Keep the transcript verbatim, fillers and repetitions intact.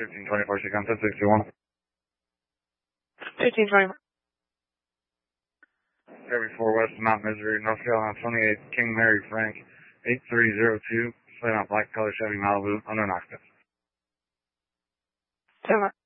fifteen twenty-four, Seacom ten sixty-one. fifteen twenty-four. Chevy four West Mount Misery, North Carolina twenty-eight, King Mary Frank, eight three zero two, slate on black color Chevy Malibu, under an octave. ten